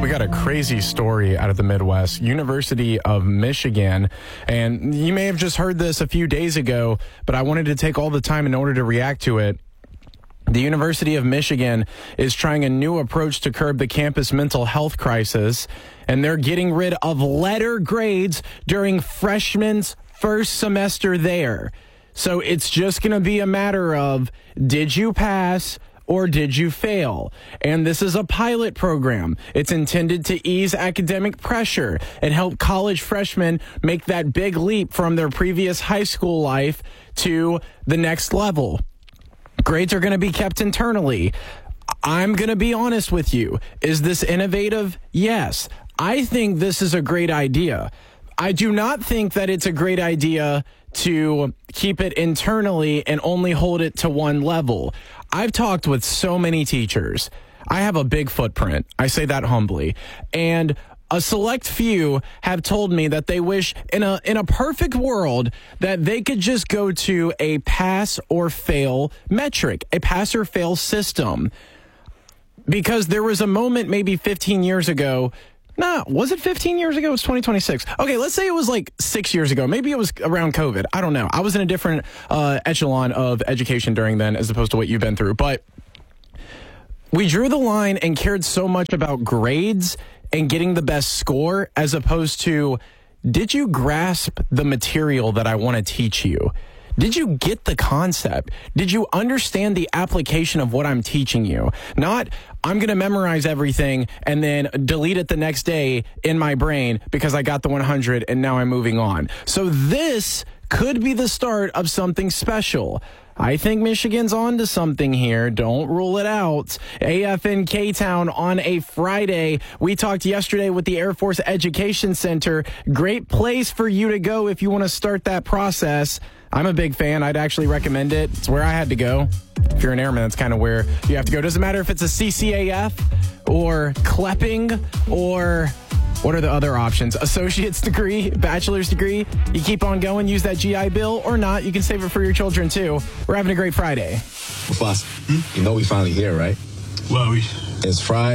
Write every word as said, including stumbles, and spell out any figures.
We got a crazy story out of the Midwest, University of Michigan. And you may have just heard this a few days ago, but I wanted to take all the time in order to react to it. The University of Michigan is trying a new approach to curb the campus mental health crisis, and they're getting rid of letter grades during freshmen' first semester there. So it's just going to be a matter of, did you pass or did you fail? And this is a pilot program. It's intended to ease academic pressure and help college freshmen make that big leap from their previous high school life to the next level. Grades are going to be kept internally. I'm going to be honest with you. Is this innovative? Yes. I think this is a great idea. I do not think that it's a great idea to keep it internally and only hold it to one level. I've talked with so many teachers. I have a big footprint. I say that humbly. And a select few have told me that they wish in a in a perfect world that they could just go to a pass or fail metric, a pass or fail system. Because there was a moment maybe fifteen years ago. Nah, was it fifteen years ago? It was twenty twenty-six. Okay, let's say it was like six years ago. Maybe it was around COVID. I don't know. I was in a different uh, echelon of education during then as opposed to what you've been through. But we drew the line and cared so much about grades and getting the best score as opposed to, did you grasp the material that I want to teach you? Did you get the concept? Did you understand the application of what I'm teaching you? Not, I'm going to memorize everything and then delete it the next day in my brain because I got the one hundred and now I'm moving on. So this could be the start of something special. I think Michigan's on to something here. Don't rule it out. A F N K-Town on a Friday. We talked yesterday with the Air Force Education Center. Great place for you to go if you want to start that process. I'm a big fan. I'd actually recommend it. It's where I had to go. If you're an airman, that's kind of where you have to go. Doesn't matter if it's a C C A F or CLEPing or what are the other options? Associate's degree, bachelor's degree. You keep on going, use that G I Bill or not. You can save it for your children too. We're having a great Friday. Boss, hmm? You know we finally here, right? Well, we... It's Friday.